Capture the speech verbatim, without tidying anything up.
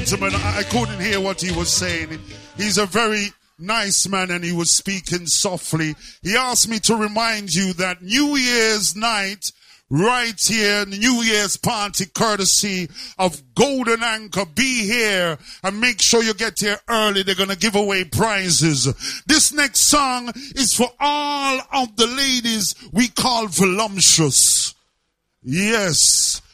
gentleman, I couldn't hear what he was saying. He's a very nice man and he was speaking softly. He asked me to remind you that New Year's night, right here, New Year's party courtesy of Golden Anchor. Be here and make sure you get here early. They're going to give away prizes. This next song is for all of the ladies we call voluptuous. Yes.